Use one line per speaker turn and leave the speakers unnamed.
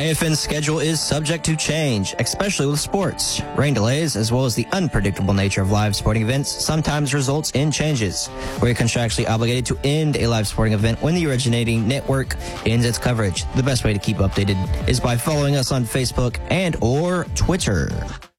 AFN's schedule is subject to change, especially with sports. Rain delays, as well as the unpredictable nature of live sporting events, sometimes results in changes. We're contractually obligated to end a live sporting event when the originating network ends its coverage. The best way to keep updated is by following us on Facebook and or Twitter.